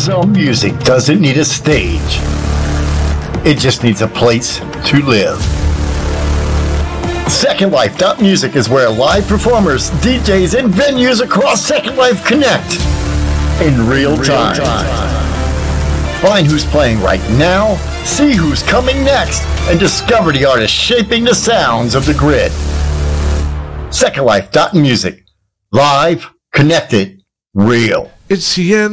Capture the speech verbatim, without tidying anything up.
Some music doesn't need a stage. It just needs a place to live. Second Life Music is where live performers, D Js, and venues across Second Life connect in real time. Find who's playing right now, see who's coming next, and discover the artists shaping the sounds of the grid. Second Life Music. Live, connected, real. It's the end.